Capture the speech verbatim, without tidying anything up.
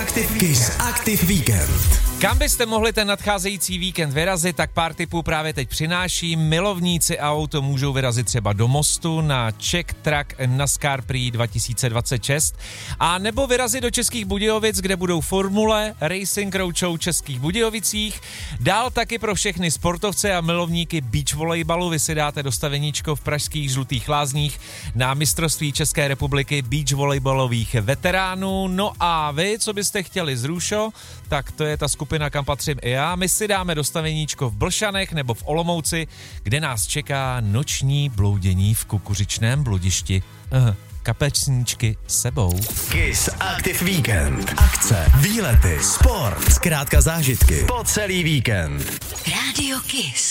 Aktiv Kiss Aktiv Víkend. Kam byste mohli ten nadcházející víkend vyrazit, tak pár tipů právě teď přináší. Milovníci aut můžou vyrazit třeba do Mostu na Czech Track NASCAR Prix dva tisíce dvacet šest a nebo vyrazit do Českých Budějovic, kde budou formule Racing Roadshow Českých Budějovicích. Dál taky pro všechny sportovce a milovníky beach volejbalu vy si dáte dostaveníčko v pražských Žlutých Lázních na mistrovství České republiky beach volejbalových veteránů. No a vy, co byste chtěli z Růšo, tak to je ta skupina, kam patřím i já. My si dáme dostaveníčko v Blšanech nebo v Olomouci, kde nás čeká noční bloudění v kukuřičném bludišti. Uh, kapesníčky sebou. Kiss Aktiv Víkend. Akce, výlety, sport, zkrátka zážitky po celý víkend. Rádio Kiss.